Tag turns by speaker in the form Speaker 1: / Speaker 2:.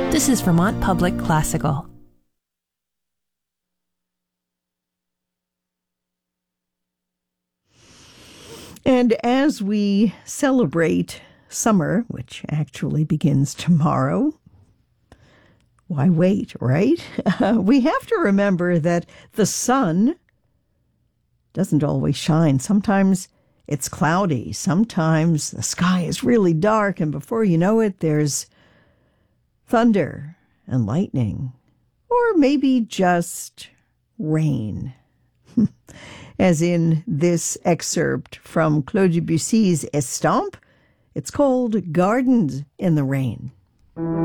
Speaker 1: This is Vermont Public Classical.
Speaker 2: And as we celebrate summer, which actually begins tomorrow, why wait, right? We have to remember that the sun doesn't always shine. Sometimes it's cloudy. Sometimes the sky is really dark, and before you know it, there's thunder and lightning, or maybe just rain. As in this excerpt from Claude Debussy's Estampes, it's called Gardens in the Rain.